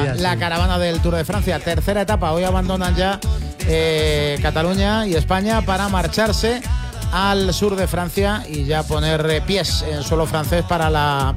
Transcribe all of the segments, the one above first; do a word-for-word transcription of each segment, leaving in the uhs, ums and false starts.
día, la sí. caravana del Tour de Francia. Tercera etapa, hoy abandonan ya eh, Cataluña y España para marcharse al sur de Francia y ya poner eh, pies en suelo francés para la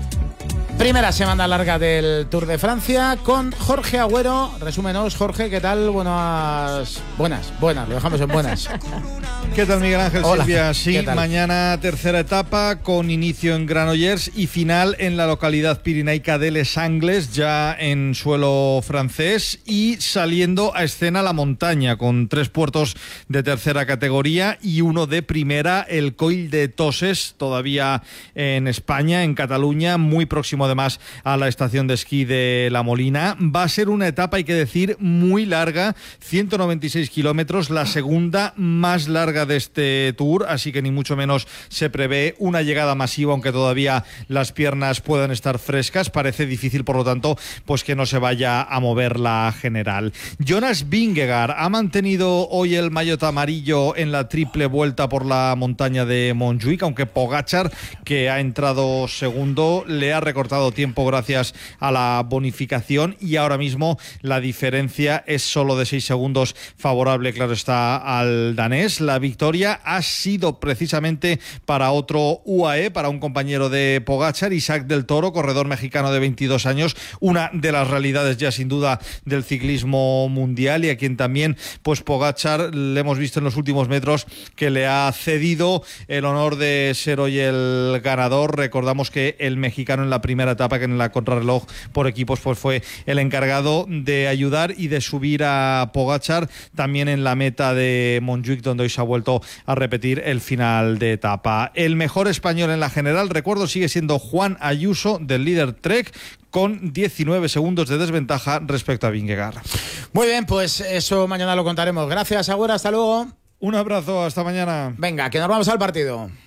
primera semana larga del Tour de Francia con Jorge Agüero. Resúmenos, Jorge, ¿qué tal? Buenas, buenas, buenas, lo dejamos en buenas. ¿Qué tal, Miguel Ángel? Hola. Silvia? Sí, ¿Qué tal? mañana tercera etapa con inicio en Granollers y final en la localidad pirenaica de Les Angles, ya en suelo francés, y saliendo a escena la montaña con tres puertos de tercera categoría y uno de primera, el Coll de Toses, todavía en España, en Cataluña, muy próximo además a la estación de esquí de La Molina. Va a ser una etapa, hay que decir, muy larga, ciento noventa y seis kilómetros, la segunda más larga de este Tour, así que ni mucho menos se prevé una llegada masiva, aunque todavía las piernas puedan estar frescas. Parece difícil, por lo tanto, pues que no se vaya a mover la general. Jonas Vingegaard ha mantenido hoy el maillot amarillo en la triple vuelta por la montaña de Montjuic, aunque Pogačar, que ha entrado segundo, le ha recortado tiempo gracias a la bonificación y ahora mismo la diferencia es solo de seis segundos favorable, claro está, al danés. La victoria ha sido precisamente para otro U A E, para un compañero de Pogačar, Isaac del Toro, corredor mexicano de veintidós años, una de las realidades ya sin duda del ciclismo mundial y a quien también pues Pogačar le hemos visto en los últimos metros que le ha cedido el honor de ser hoy el ganador. Recordamos que el mexicano en la primera etapa, que en la contrarreloj por equipos pues fue el encargado de ayudar y de subir a Pogačar también en la meta de Montjuic, donde hoy se ha vuelto a repetir el final de etapa. El mejor español en la general, recuerdo, sigue siendo Juan Ayuso, del líder Trek, con diecinueve segundos de desventaja respecto a Vingegaard. Muy bien, pues eso mañana lo contaremos. Gracias, Agüero, hasta luego. Un abrazo, hasta mañana. Venga, que nos vamos al partido.